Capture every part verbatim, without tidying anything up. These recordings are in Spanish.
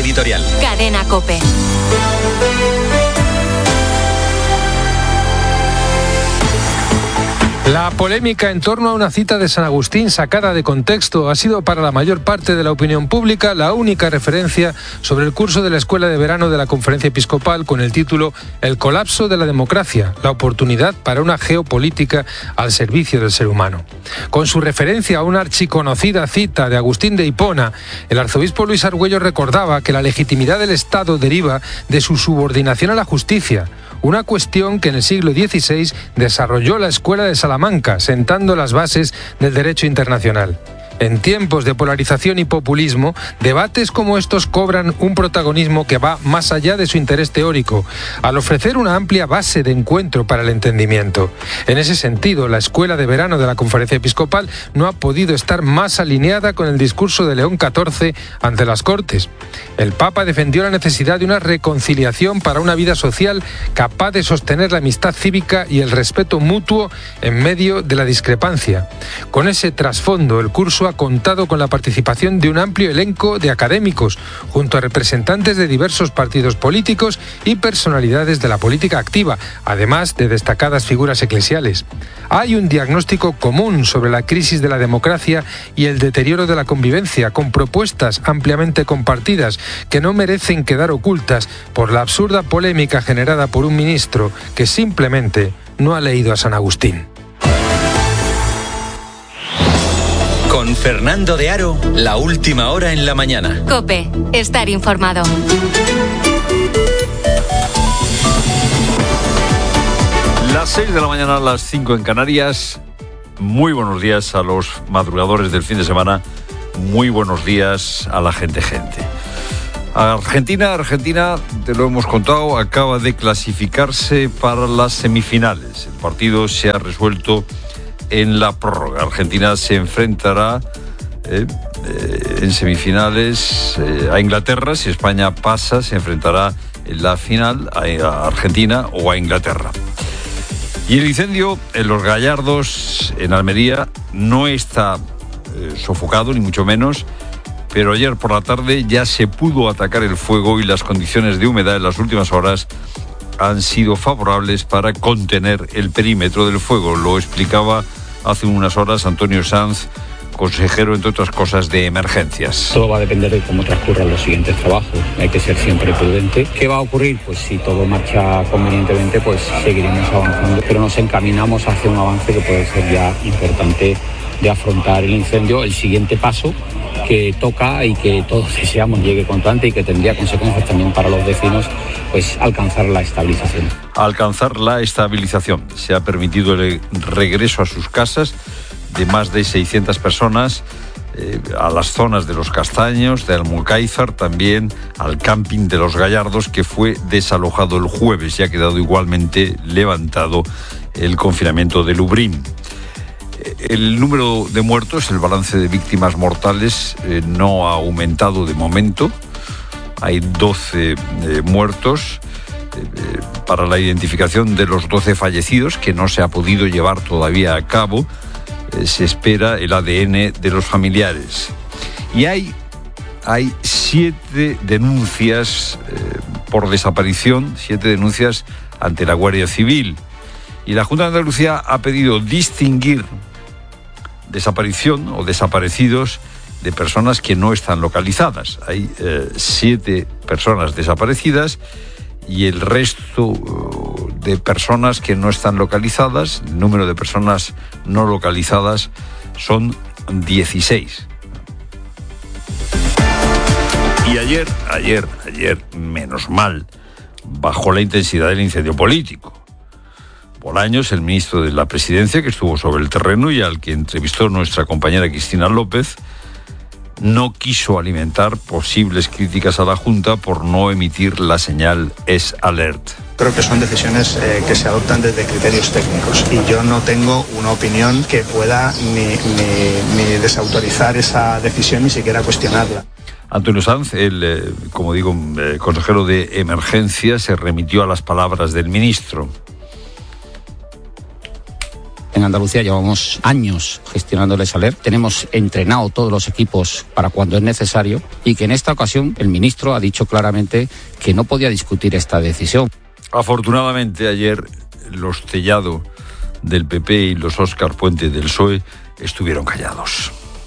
editorial. Cadena COPE. La polémica en torno a una cita de San Agustín sacada de contexto ha sido para la mayor parte de la opinión pública la única referencia sobre el curso de la Escuela de Verano de la Conferencia Episcopal con el título El colapso de la democracia, la oportunidad para una geopolítica al servicio del ser humano. Con su referencia a una archiconocida cita de Agustín de Hipona, el arzobispo Luis Argüello recordaba que la legitimidad del Estado deriva de su subordinación a la justicia, una cuestión que en el siglo dieciséis desarrolló la Escuela de Salamanca, sentando las bases del derecho internacional. En tiempos de polarización y populismo, debates como estos cobran un protagonismo que va más allá de su interés teórico, al ofrecer una amplia base de encuentro para el entendimiento. En ese sentido, la Escuela de Verano de la Conferencia Episcopal no ha podido estar más alineada con el discurso de León catorce ante las Cortes. El Papa defendió la necesidad de una reconciliación para una vida social capaz de sostener la amistad cívica y el respeto mutuo en medio de la discrepancia. Con ese trasfondo, el curso ha contado con la participación de un amplio elenco de académicos, junto a representantes de diversos partidos políticos y personalidades de la política activa, además de destacadas figuras eclesiales. Hay un diagnóstico común sobre la crisis de la democracia y el deterioro de la convivencia, con propuestas ampliamente compartidas que no merecen quedar ocultas por la absurda polémica generada por un ministro que simplemente no ha leído a San Agustín. Con Fernando de Aro, la última hora en la mañana. COPE, estar informado. Las seis de la mañana, las cinco en Canarias. Muy buenos días a los madrugadores del fin de semana. Muy buenos días a la gente gente. Argentina, Argentina, te lo hemos contado, acaba de clasificarse para las semifinales. El partido se ha resuelto en la prórroga. Argentina se enfrentará eh, eh, en semifinales eh, a Inglaterra. Si España pasa, se enfrentará en la final a, a Argentina o a Inglaterra. Y el incendio en Los Gallardos, en Almería, no está eh, sofocado, ni mucho menos, pero ayer por la tarde ya se pudo atacar el fuego y las condiciones de humedad en las últimas horas han sido favorables para contener el perímetro del fuego. Lo explicaba hace unas horas Antonio Sanz, consejero, entre otras cosas, de emergencias. Todo va a depender de cómo transcurran los siguientes trabajos. Hay que ser siempre prudente. ¿Qué va a ocurrir? Pues si todo marcha convenientemente, pues seguiremos avanzando, pero nos encaminamos hacia un avance que puede ser ya importante de afrontar el incendio. El siguiente paso que toca y que todos deseamos llegue cuanto antes y que tendría consecuencias también para los vecinos, pues alcanzar la estabilización. Alcanzar la estabilización. Se ha permitido el regreso a sus casas de más de seiscientas personas, eh, a las zonas de Los Castaños, de Almucáizar, también al camping de Los Gallardos, que fue desalojado el jueves y ha quedado igualmente levantado el confinamiento de Lublin. El número de muertos, el balance de víctimas mortales, eh, no ha aumentado de momento. Hay doce eh, muertos. Eh, para la identificación de los doce fallecidos, que no se ha podido llevar todavía a cabo, eh, se espera el A D N de los familiares. Y hay, hay siete denuncias eh, por desaparición, siete denuncias ante la Guardia Civil. Y la Junta de Andalucía ha pedido distinguir desaparición o desaparecidos de personas que no están localizadas. Hay eh, siete personas desaparecidas y el resto uh, de personas que no están localizadas, el número de personas no localizadas son dieciséis. Y ayer, ayer, ayer, menos mal, bajó la intensidad del incendio político. Bolaños, el ministro de la Presidencia, que estuvo sobre el terreno y al que entrevistó nuestra compañera Cristina López, no quiso alimentar posibles críticas a la Junta por no emitir la señal S Alert. Creo que son decisiones eh, que se adoptan desde criterios técnicos y yo no tengo una opinión que pueda ni, ni, ni desautorizar esa decisión ni siquiera cuestionarla. Antonio Sanz, el, eh, como digo, eh, consejero de emergencia, se remitió a las palabras del ministro. En Andalucía llevamos años gestionando el Saler, tenemos entrenado todos los equipos para cuando es necesario y que en esta ocasión el ministro ha dicho claramente que no podía discutir esta decisión. Afortunadamente ayer los Tellado del P P y los Óscar Puente del P S O E estuvieron callados.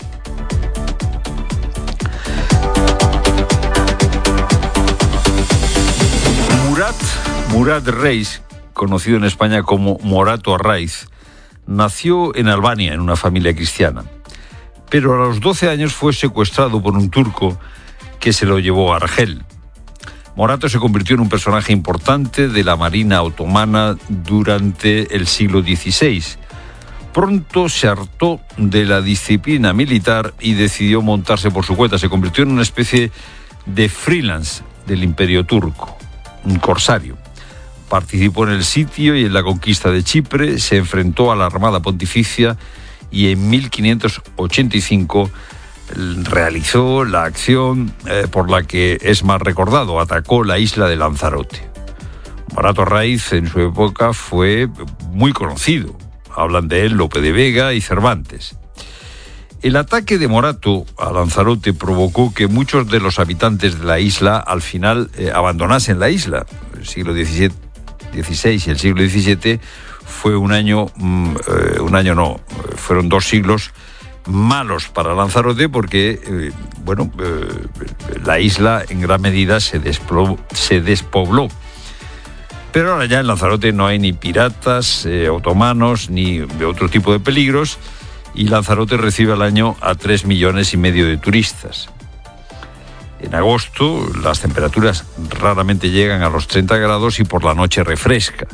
Murat, Murat Reis, conocido en España como Morato Arraiz, nació en Albania en una familia cristiana, pero a los doce años fue secuestrado por un turco que se lo llevó a Argel. Morato se convirtió en un personaje importante de la Marina otomana durante el siglo dieciséis. Pronto se hartó de la disciplina militar y decidió montarse por su cuenta. Se convirtió en una especie de freelance del Imperio Turco, un corsario. Participó en el sitio y en la conquista de Chipre, se enfrentó a la Armada Pontificia y en mil quinientos ochenta y cinco realizó la acción eh, por la que es más recordado, atacó la isla de Lanzarote. Morato Arraiz en su época fue muy conocido, hablan de él Lope de Vega y Cervantes. El ataque de Morato a Lanzarote provocó que muchos de los habitantes de la isla al final eh, abandonasen la isla. El siglo dieciséis y el siglo diecisiete fue un año, mm, eh, un año no, fueron dos siglos malos para Lanzarote porque, eh, bueno, eh, la isla en gran medida se, desplo, se despobló. Pero ahora ya en Lanzarote no hay ni piratas eh, otomanos ni de otro tipo de peligros y Lanzarote recibe al año a tres millones y medio de turistas. En agosto las temperaturas raramente llegan a los treinta grados y por la noche refresca.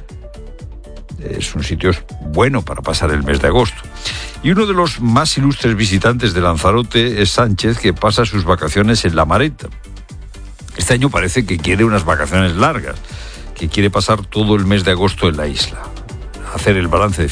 Es un sitio bueno para pasar el mes de agosto. Y uno de los más ilustres visitantes de Lanzarote es Sánchez, que pasa sus vacaciones en La Mareta. Este año parece que quiere unas vacaciones largas, que quiere pasar todo el mes de agosto en la isla, hacer el balance